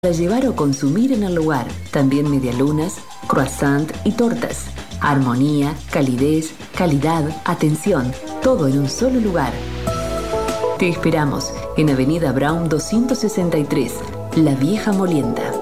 para llevar o consumir en el lugar. También medialunas, croissant y tortas. Armonía, calidez, calidad, atención, todo en un solo lugar. Te esperamos en Avenida Brown 263, La Vieja Molienda.